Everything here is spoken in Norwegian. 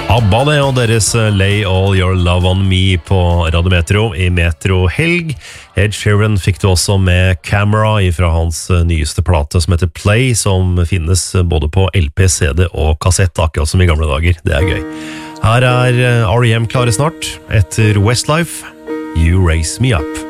ABBA det, og deres Lay All Your Love On Me på Radio Metro i Metro Helg. Ed Sheeran fikk du også med Camera fra hans nyeste plate som heter Play, som finnes både på LP, CD og kassett, akkurat som i gamle dager. Det gøy. Her R.E.M. klare snart, etter Westlife, You Raise Me Up.